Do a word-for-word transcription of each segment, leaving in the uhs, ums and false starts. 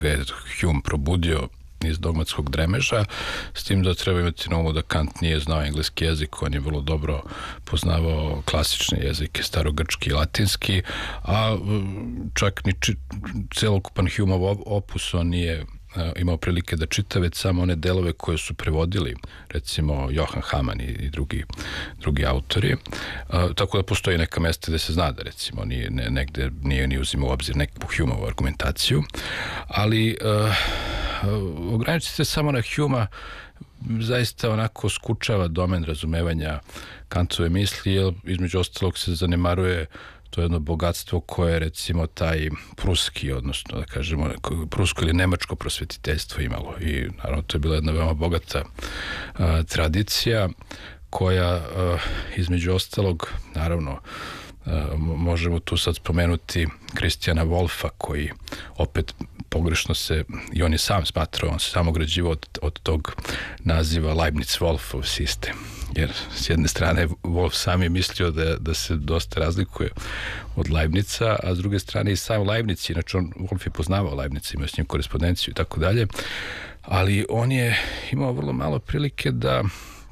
je Hume probudio iz dogmatskog dremeža, s tim da treba imati na umu da Kant nije znao engleski jezik, on je vrlo dobro poznavao klasične jezike, starogrčki i latinski, a čak ni či, celokupan Humeov opus on nije imao prilike da čita, već samo one delove koje su prevodili, recimo Johann Hamann i drugi, drugi autori. A, tako da postoji neka mesta gde se zna da recimo nije, ne, negde nije ni uzimao u obzir neku Humeovu argumentaciju, ali a, ograničiti se samo na Humea zaista onako skučava domen razumevanja Kantove misli, jer između ostalog se zanemaruje to je jedno bogatstvo koje je recimo taj pruski, odnosno da kažemo prusko ili nemačko prosvetiteljstvo imalo i naravno to je bila jedna veoma bogata a, tradicija koja a, između ostalog naravno a, možemo tu sad spomenuti Christiana Wolffa koji opet pogrešno se, i on je sam smatrao, on se samo ograđivao od, od tog naziva Leibniz-Wolffov sistem. Jer s jedne strane Wolff sam je mislio da, da se dosta razlikuje od Leibnica, a s druge strane i sam Leibniz, inače on, Wolff je poznavao Leibnica, imao s njim korespondenciju i tako dalje, ali on je imao vrlo malo prilike da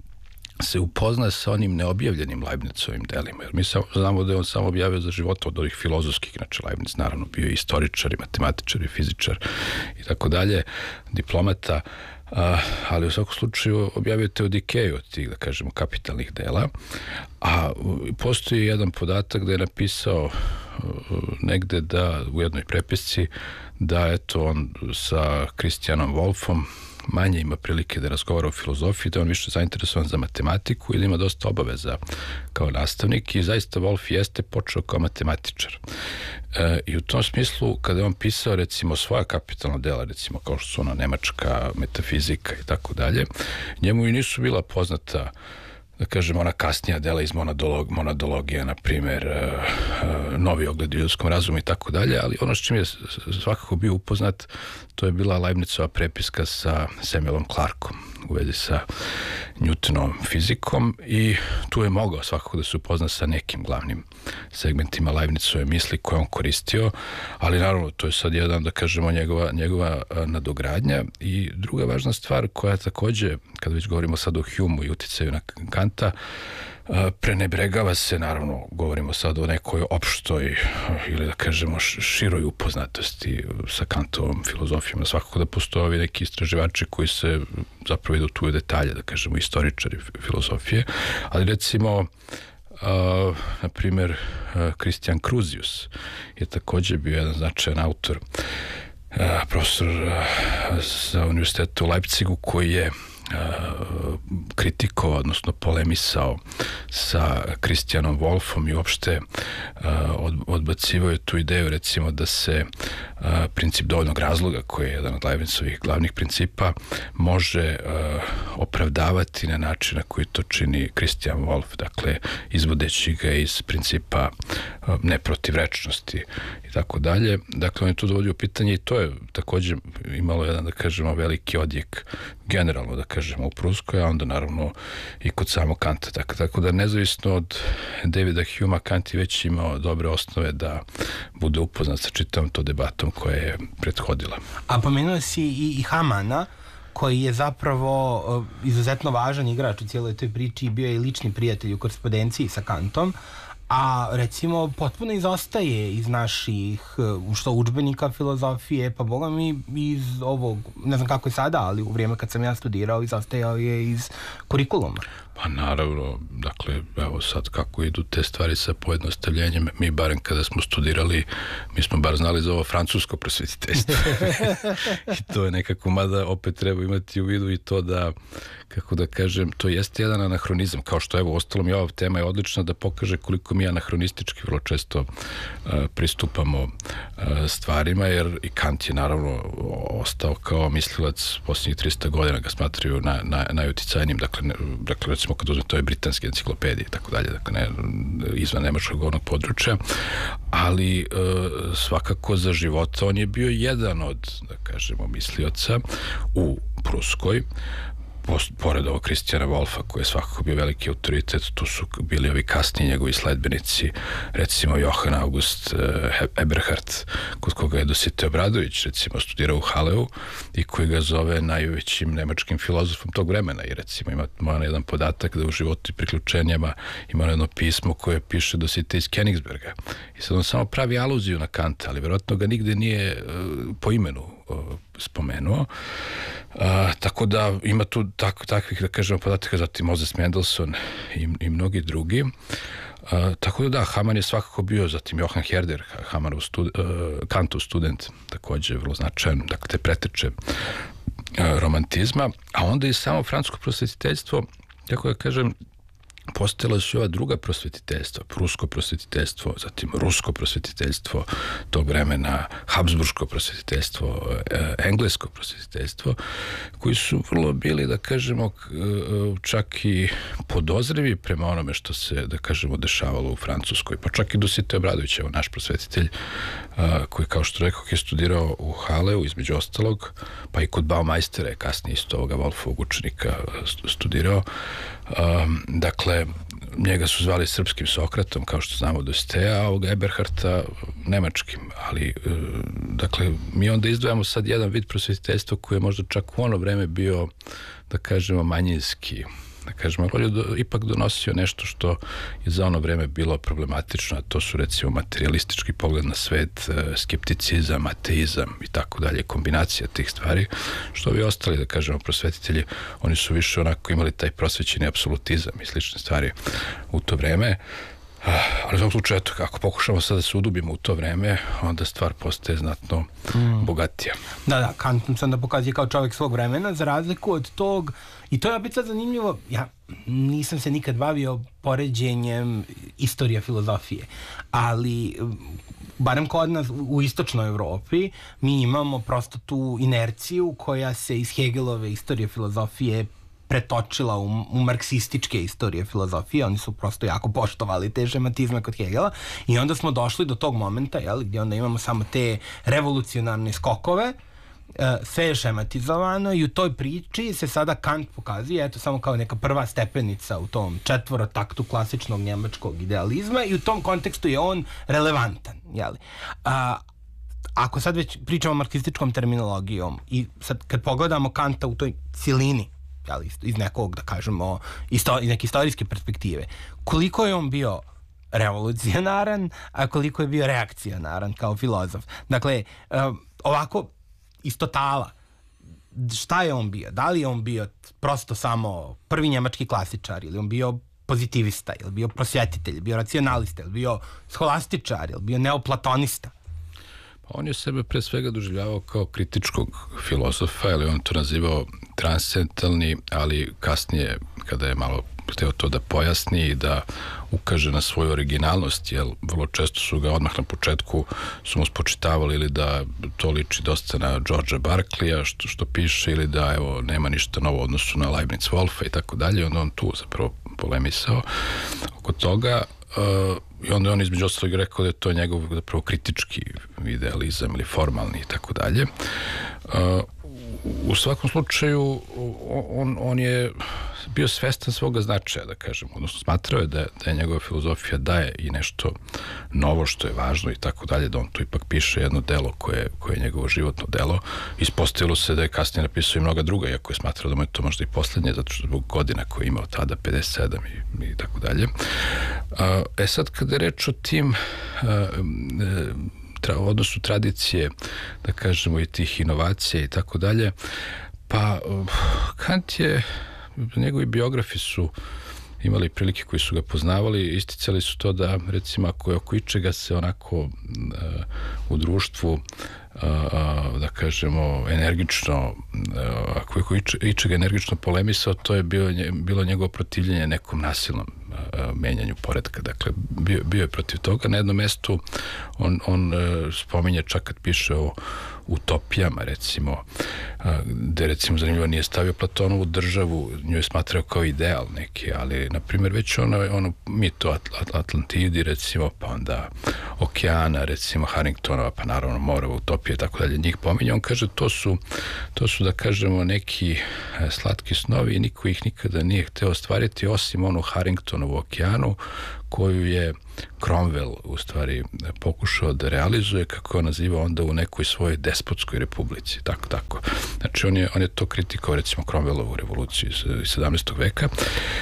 se upozna sa onim neobjavljenim Leibnicovim delima, jer mi samo, znamo da je on samo objavio za života od ovih filozofskih, znači Leibniz naravno bio i istoričar, i matematičar, i fizičar i tako dalje, diplomata, a, ali u svakom slučaju objavio Teodikeju od tih, da kažemo, kapitalnih dela, a postoji jedan podatak da je napisao negde da u jednoj prepisci da eto on sa Christianom Wolffom manje ima prilike da razgovara o filozofiji, da on više zainteresovan za matematiku ili ima dosta obaveza kao nastavnik i zaista Wolff jeste počeo kao matematičar. E, I u tom smislu, kada je on pisao recimo svoja kapitalna dela, recimo kao što su ona nemačka metafizika i tako dalje, njemu i nisu bila poznata da kažem, ona kasnija dela iz monadolog, monadologije, na primjer, uh, novi ogled u ljudskom razumu i tako dalje, ali ono s čim je svakako bio upoznat, to je bila Leibnicova prepiska sa Samuelom Clarkom u vezi sa Newtonovom fizikom i tu je mogao svakako da se upozna sa nekim glavnim segmentima Leibnicove misli koje on koristio, ali naravno to je sad jedan, da kažemo, njegova, njegova nadogradnja. I druga važna stvar koja takođe, kada već govorimo sad o Humeu i uticaju na Kanta, prenebregava se, naravno, govorimo sad o nekoj opštoj ili da kažemo široj upoznatosti sa Kantovom filozofijom. Svakako da postoje ovi neki istraživači koji se zapravo idu tu u detalje, da kažemo istoričari filozofije, ali recimo Uh, na primjer uh, Christian Crusius je takođe bio jedan značajan autor, uh, profesor uh, sa univerziteta u Leipzigu koji je kritikovao, odnosno polemisao sa Christianom Wolffom i uopšte odbacivao je tu ideju recimo da se princip dovoljnog razloga, koji je jedan od Leibnicovih glavnih principa, može opravdavati na način na koji to čini Christian Wolff, dakle izvodeći ga iz principa neprotivrečnosti i tako dalje. Dakle, on je tu dovodio pitanje i to je takođe imalo jedan, da kažemo, veliki odjek generalno, da kažemo, u Pruskoj, a onda naravno i kod samog Kanta. Tako, tako da nezavisno od Davida Humea, Kant je već imao dobre osnove da bude upoznat sa čitavom to debatom koja je prethodila. A pomenuo si i, i Hamana, koji je zapravo uh, izuzetno važan igrač u cijeloj toj priči i bio je i lični prijatelj u korespondenciji sa Kantom, a recimo potpuno izostaje iz naših što udžbenika filozofije, pa boga mi iz ovog, ne znam kako je sada, ali u vrijeme kad sam ja studirao izostajao je iz kurikuluma. Pa naravno, dakle, evo sad kako idu te stvari sa pojednostavljenjem, mi barem kada smo studirali, mi smo bar znali za ovo francusko prosvetiteljstvo. I to je nekako, mada opet treba imati u vidu i to da, kako da kažem, to jeste jedan anahronizam, kao što evo, ostalom i ova tema je odlična da pokaže koliko mi anahronistički vrlo često uh, pristupamo uh, stvarima, jer i Kant je naravno ostao kao mislilac posljednjih tristo godina, ga smatraju na, na, najuticajnijim, dakle, ne, dakle, recimo kad uzmem, to je britanske enciklopedije i tako dalje, dakle, ne, izvan nemačkog govornog područja, ali uh, svakako za života on je bio jedan od, da kažemo, mislioca u Pruskoj, pored ovog Kristijana Wolfa, koji je svakako bio veliki autoritet, tu su bili ovi kasniji njegovi sledbenici, recimo Johann August Eberhard, kod koga je Dositej Obradović recimo studirao u Haleu i koji ga zove najvećim nemačkim filozofom tog vremena. I recimo ima, ima jedan podatak da u Životu i priključenjama ima jedno pismo koje piše Dositej iz Königsberga. I sad on samo pravi aluziju na Kanta, ali verovatno ga nigde nije uh, po imenu uh, spomenuo. Uh, tako da ima tu tak, takvih, da kažemo, podataka, zatim Moses Mendelssohn i, i mnogi drugi. Uh, tako da da, Hamann je svakako bio, zatim Johann Herder, Hamannov stud, uh, Kantov student, takođe vrlo značajan, dakle te preteče uh, romantizma, a onda i samo francusko prosvetiteljstvo, kako da kažem, postojala su i ova druga prosvetiteljstva, prusko prosvetiteljstvo, zatim rusko prosvetiteljstvo tog vremena, habsburško prosvetiteljstvo, englesko prosvetiteljstvo, koji su vrlo bili, da kažemo, čak i podozrivi prema onome što se, da kažemo, dešavalo u Francuskoj. Pa čak i Dositej Obradović, evo, naš prosvetitelj, koji, kao što rekao, je studirao u Haleu, između ostalog, pa i kod Baumajstera je kasnije isto ovoga Wolfovog učenika studirao. Um, dakle, njega su zvali srpskim Sokratom, kao što znamo Dositeja, a ovoga Eberharta nemačkim, ali uh, dakle, mi onda izdvajamo sad jedan vid prosvetiteljstva koji je možda čak u ono vreme bio, da kažemo, manjinski, da kažemo, ali je do, ipak donosio nešto što je za ono vreme bilo problematično, a to su recimo materialistički pogled na svet, skepticizam, ateizam i tako dalje, kombinacija tih stvari, što bi ostali, da kažemo, prosvetitelji, oni su više onako imali taj prosvećeni apsolutizam i slične stvari u to vreme. Ali u svakom slučaju, eto, ako pokušamo sad da se udubimo u to vreme, onda stvar postaje znatno mm. bogatija. Da, da, Kant nam se onda pokazuje kao čovjek svog vremena, za razliku od tog, i to je opet sad zanimljivo, ja nisam se nikad bavio poređenjem istorije filozofije, ali barem kod nas u istočnoj Evropi mi imamo prosto tu inerciju koja se iz Hegelove istorije filozofije pretočila u, u marksističke istorije filozofije, oni su prosto jako poštovali te šematizme kod Hegela i onda smo došli do tog momenta, jel, gdje onda imamo samo te revolucionarne skokove, e, sve je šematizovano i u toj priči se sada Kant pokazuje, eto, samo kao neka prva stepenica u tom četvorotaktu klasičnog njemačkog idealizma i u tom kontekstu je on relevantan, jel. A, ako sad već pričamo marksističkom terminologijom i sad kad pogledamo Kanta u toj cilini, ali iz nekog, da kažemo, iz neke istorijske perspektive, koliko je on bio revolucionaran, a koliko je bio reakcionaran kao filozof. Dakle, ovako, iz totala, šta je on bio? Da li je on bio prosto samo prvi njemački klasičar, ili on bio pozitivista, ili bio prosvjetitelj, ili bio racionalista, ili bio scholastičar, ili bio neoplatonista? On je sebe pre svega doživljavao kao kritičkog filozofa, ili on to nazivao transcendentalni, ali kasnije, kada je malo hteo to da pojasni i da ukaže na svoju originalnost, jer vrlo često su ga odmah na početku su mu spočitavali ili da to liči dosta na Georgea Berkeleya, što, što piše, ili da, evo, nema ništa novo u odnosu na Leibniz Wolfa i tako dalje. Onda on tu zapravo polemisao oko toga. Uh, i onda on između ostalog rekao da je to njegov zapravo kritički idealizam ili formalni i tako dalje. Uh, u svakom slučaju on, on je bio svestan svoga značaja, da kažem, odnosno smatrao je da, da je njegova filozofija daje i nešto novo što je važno i tako dalje, da on tu ipak piše jedno delo koje, koje je njegovo životno delo. Ispostavilo se da je kasnije napisao i mnoga druga, iako je smatrao da mu je to možda i poslednje, zato što zbog godina koje je imao tada, pedeset sedam i, i tako dalje. E sad, kada je reč o tim u odnosu tradicije, da kažemo, i tih inovacija i tako dalje, pa Kant je, njegovi biografi su imali prilike koji su ga poznavali, isticali su to da, recimo, ako je oko ičega se onako uh, u društvu uh, da kažemo energično, uh, ako je oko ičega energično polemisao, to je bio, bilo njegovo protivljenje nekom nasilnom uh, menjanju poretka. Dakle, bio, bio je protiv toga. Na jednom mestu on, on uh, spominje, čak kad piše o utopijama, recimo, gde recimo zanimljivo nije stavio Platonovu državu, nju je smatrao kao ideal neki, ali na primjer već ono, ono mito At Atlantidi, recimo, pa onda okeana, recimo Harringtonova, pa naravno morava, utopije, tako dalje, njih pominje. On kaže, to su, to su da kažemo neki slatki snovi i niko ih nikada nije hteo ostvariti osim onu Harringtonovu okeanu koju je Cromwell u stvari pokušao da realizuje, kako je naziva onda u nekoj svojoj despotskoj republici, tako, tako. Znači on je, on je to kritikao recimo Cromwellovu revoluciju iz sedamnaestog veka.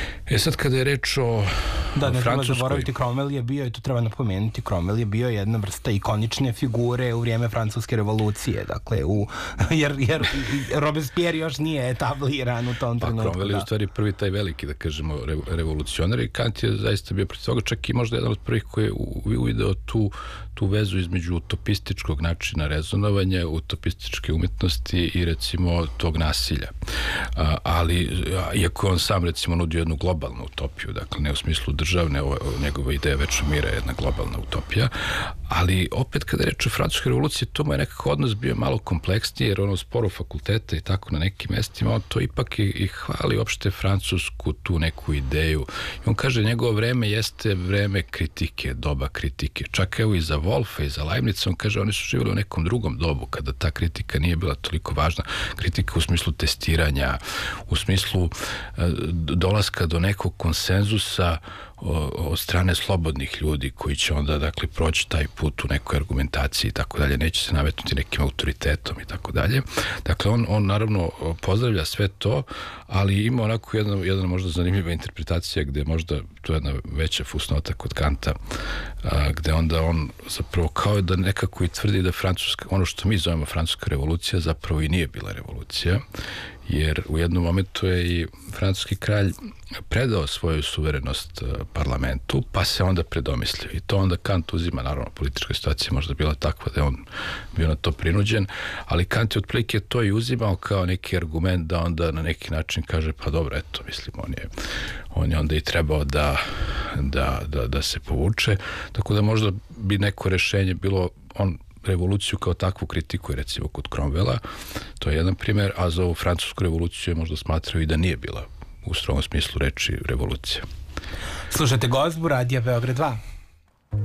E sad kada je reč o Da, ne treba Francuskoj... zaboraviti, Cromwell je bio, i to treba napomenuti, Cromwell je bio jedna vrsta ikonične figure u vrijeme francuske revolucije, dakle, u, jer, jer Robespierre još nije etabliran u tom trenutku. Pa Cromwell je u stvari prvi taj veliki, da kažemo, revolucionar i Kant je zaista bio protiv toga, čak i možda jedan od prvih koji je uvideo tu, tu vezu između utopističkog načina rezonovanja, utopističke umetnosti i recimo tog nasilja. A, ali, a, iako on sam recimo nudio jednu globalnu utopiju, dakle ne u smislu državne, ovo, njegova ideja večnog mira je jedna globalna utopija, ali opet kada je reč o francuskoj revoluciji, to mu je nekako odnos bio malo kompleksniji, jer ono sporo fakulteta i tako na nekim mestima, on to ipak i, i hvali opšte francusku tu neku ideju. I on kaže, njegovo vreme jeste vreme kritike, doba kritike. Čak evo i za Wolfa i za Leibniza, on kaže, oni su živjeli u nekom drugom dobu, kada ta kritika nije bila toliko važna. Kritika u smislu testiranja, u smislu e, dolaska do nekog konsenzusa od strane slobodnih ljudi koji će onda, dakle, proći taj put u nekoj argumentaciji i tako dalje, neće se nametnuti nekim autoritetom i tako dalje. Dakle, on, on naravno pozdravlja sve to, ali ima onako jedna, jedna možda zanimljiva interpretacija gde možda to je jedna veća fusnota kod Kanta, a, gde onda on zapravo kao da nekako i tvrdi da francuska, ono što mi zovemo francuska revolucija zapravo i nije bila revolucija, jer u jednom momentu je i francuski kralj predao svoju suverenost parlamentu, pa se onda predomislio. I to onda Kant uzima, naravno, politička situacija možda bila takva da je on bio na to prinuđen, ali Kant je otprilike to i uzimao kao neki argument da onda na neki način kaže, pa dobro, eto, mislim, on je, on je onda i trebao da, da, da, da se povuče, tako da možda bi neko rešenje bilo, on revoluciju kao takvu kritikuje recimo kod Cromwella, to je jedan primjer, a za ovu francusku revoluciju je možda smatrao i da nije bila u strogom smislu reči revolucija. Slušajte Gozbu, Radija Beograd dva.